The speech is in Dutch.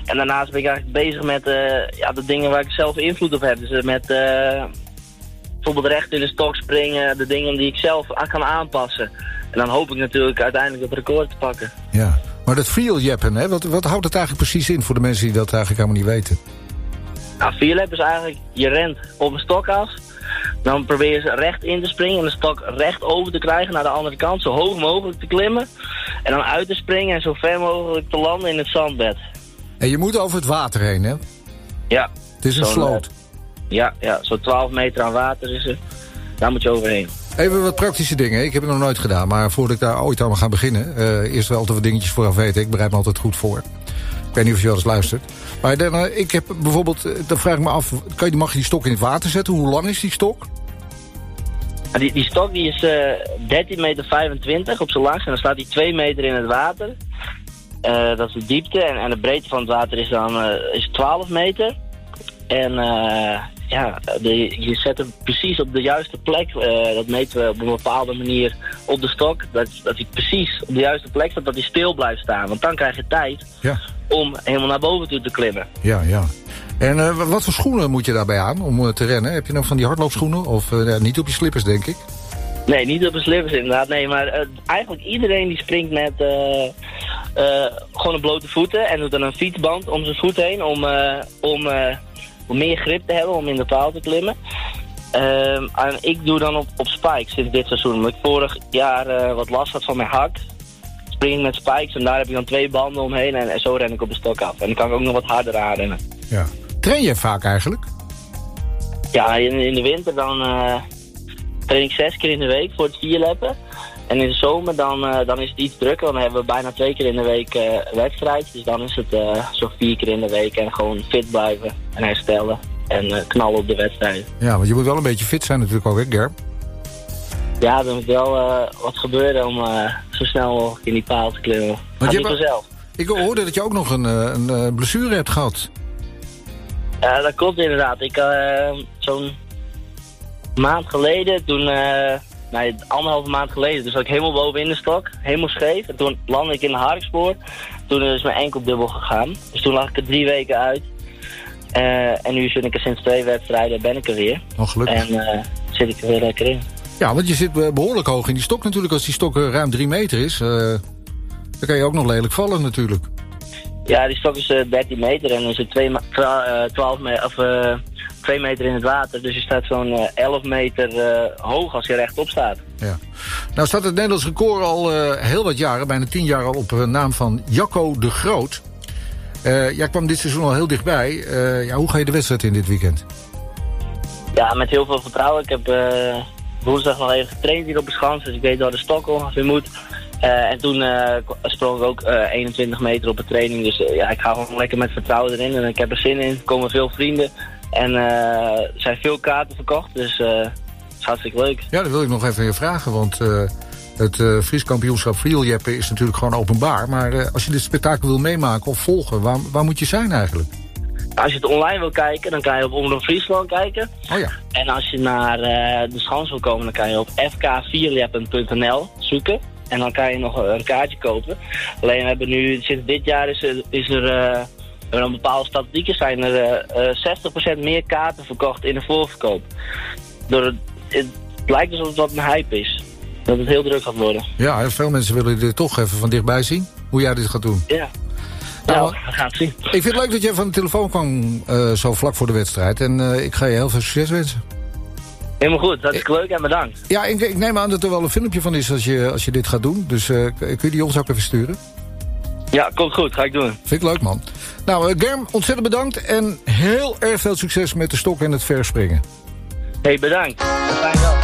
En daarnaast ben ik eigenlijk bezig met de dingen waar ik zelf invloed op heb. Dus met bijvoorbeeld recht in de stok springen, de dingen die ik zelf kan aanpassen. En dan hoop ik natuurlijk uiteindelijk het record te pakken. Ja, maar dat freeljappen, hè, wat houdt het eigenlijk precies in voor de mensen die dat eigenlijk helemaal niet weten? Nou, freelap is eigenlijk, je rent op een stok af. Dan probeer je recht in te springen en de stok recht over te krijgen naar de andere kant. Zo hoog mogelijk te klimmen. En dan uit te springen en zo ver mogelijk te landen in het zandbed. En je moet over het water heen, hè? Ja. Het is een sloot. Ja, zo 12 meter aan water is er. Daar moet je overheen. Even wat praktische dingen. Ik heb het nog nooit gedaan, maar voordat ik daar ooit aan ga beginnen... eerst wel altijd wat dingetjes vooraf weten. Ik bereid me altijd goed voor. Ik weet niet of je wel eens luistert. Maar ik heb bijvoorbeeld, dan vraag ik me af... mag je die stok in het water zetten? Hoe lang is die stok? Die stok die is 13,25 meter op zijn langst. En dan staat die 2 meter in het water. Dat is de diepte. En de breedte van het water is dan is 12 meter. En je zet hem precies op de juiste plek. Dat meten we op een bepaalde manier op de stok. Dat hij precies op de juiste plek staat, dat hij stil blijft staan. Want dan krijg je tijd om helemaal naar boven toe te klimmen. Ja. En wat voor schoenen moet je daarbij aan om te rennen? Heb je nou van die hardloopschoenen? Of niet op je slippers, denk ik? Nee, niet op de slippers inderdaad. Nee, maar eigenlijk iedereen die springt met gewoon een blote voeten. En doet dan een fietsband om zijn voet heen om meer grip te hebben om in de paal te klimmen. En ik doe dan op spikes sinds dit seizoen. Omdat ik vorig jaar wat last had van mijn hak. Spring ik met spikes en daar heb ik dan 2 banden omheen en zo ren ik op de stok af. En dan kan ik ook nog wat harder aanrennen. Ja. Train je vaak eigenlijk? Ja, in de winter dan train ik 6 keer in de week voor het freelappen. En in de zomer dan is het iets drukker, want dan hebben we bijna 2 keer in de week wedstrijd. Dus dan is het zo 4 keer in de week en gewoon fit blijven en herstellen en knallen op de wedstrijd. Ja, want je moet wel een beetje fit zijn natuurlijk ook, hè Ger? Ja, er moet wel wat gebeuren om zo snel mogelijk in die paal te klimmen. Maar niet vanzelf. Ik hoorde dat je ook nog een blessure hebt gehad. Ja, dat klopt inderdaad. Ik zo'n maand geleden, toen... 1,5 maand geleden. Dus zat ik helemaal bovenin de stok. Helemaal scheef. En toen landde ik in de harkspoor. Toen is mijn enkel dubbel gegaan. Dus toen lag ik er 3 weken uit. En nu zit ik er sinds 2 wedstrijden ben ik er weer. Oh, gelukkig. En zit ik er weer lekker in. Ja, want je zit behoorlijk hoog in die stok natuurlijk. Als die stok ruim 3 meter is, dan kan je ook nog lelijk vallen natuurlijk. Ja, die stok is 13 meter en er zit 2 meter in het water. Dus je staat zo'n 11 meter hoog als je rechtop staat. Ja. Nou staat het Nederlands record al heel wat jaren, bijna 10 jaar al, op naam van Jacco de Groot. Jij kwam dit seizoen al heel dichtbij. Hoe ga je de wedstrijd in dit weekend? Ja, met heel veel vertrouwen. Ik heb woensdag nog even getraind hier op de schans, dus ik weet waar de stok ongeveer moet. En toen sprong ik ook 21 meter op de training. Dus ik ga gewoon lekker met vertrouwen erin. En ik heb er zin in. Er komen veel vrienden. En er zijn veel kaarten verkocht. Dus het is hartstikke leuk. Ja, dat wil ik nog even je vragen. Want het Fries kampioenschap freeljappen is natuurlijk gewoon openbaar. Maar als je dit spektakel wil meemaken of volgen, waar moet je zijn eigenlijk? Als je het online wil kijken, dan kan je op Omroep Friesland kijken. Oh ja. En als je naar de schans wil komen, dan kan je op fkfreeljappen.nl zoeken. En dan kan je nog een kaartje kopen. Alleen we hebben nu, sinds dit jaar is er een bepaalde statistieken zijn er 60% meer kaarten verkocht in de voorverkoop. Het lijkt alsof het wat een hype is. Dat het heel druk gaat worden. Ja, veel mensen willen dit toch even van dichtbij zien. Hoe jij dit gaat doen. Ja. Nou, we gaan het zien. Ik vind het leuk dat jij van de telefoon kwam zo vlak voor de wedstrijd. En ik ga je heel veel succes wensen. Helemaal goed, dat is leuk en bedankt. Ja, ik neem aan dat er wel een filmpje van is als je dit gaat doen. Dus kun je die ons ook even sturen? Ja, komt goed, ga ik doen. Vind ik leuk, man. Nou, Germ, ontzettend bedankt. En heel erg veel succes met de stok en het verspringen. Hey, bedankt. Fijn wel.